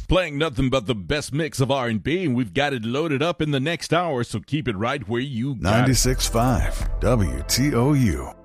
playing nothing but the best mix of R&B, and we've got it loaded up in the next hour, so keep it right where you got it. 96.5 WTOU.